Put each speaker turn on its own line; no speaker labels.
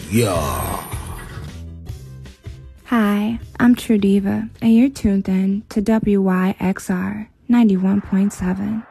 Yeah.
Hi, I'm True Diva, and you're tuned in to WYXR 91.7.